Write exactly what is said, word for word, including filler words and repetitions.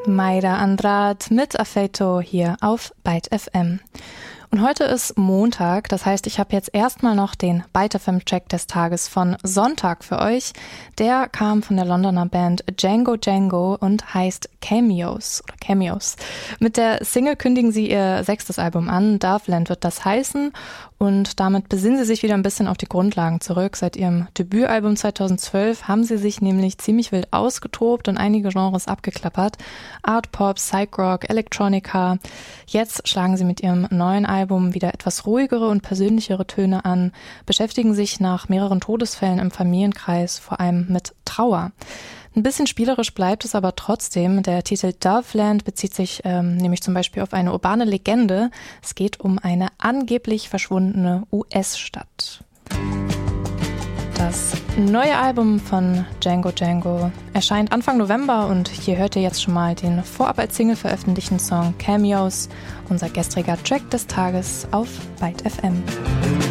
Mayra Andrade mit Afeito hier auf Byte F M. Und heute ist Montag, das heißt, ich habe jetzt erstmal noch den Byte F M-Track des Tages von Sonntag für euch. Der kam von der Londoner Band Django Django und heißt Cameos oder Cameos. Mit der Single kündigen sie ihr sechstes Album an, Doveland wird das heißen. Und damit besinnen sie sich wieder ein bisschen auf die Grundlagen zurück. Seit ihrem Debütalbum zweitausendzwölf haben sie sich nämlich ziemlich wild ausgetobt und einige Genres abgeklappert. Art Pop, Psych Rock, Electronica. Jetzt schlagen sie mit ihrem neuen Album wieder etwas ruhigere und persönlichere Töne an, beschäftigen sich nach mehreren Todesfällen im Familienkreis vor allem mit Trauer. Ein bisschen spielerisch bleibt es aber trotzdem. Der Titel Doveland bezieht sich ähm, nämlich zum Beispiel auf eine urbane Legende. Es geht um eine angeblich verschwundene U S-Stadt. Das neue Album von Django Django erscheint Anfang November und hier hört ihr jetzt schon mal den vorab als Single veröffentlichten Song Cameos, unser gestriger Track des Tages auf Byte F M.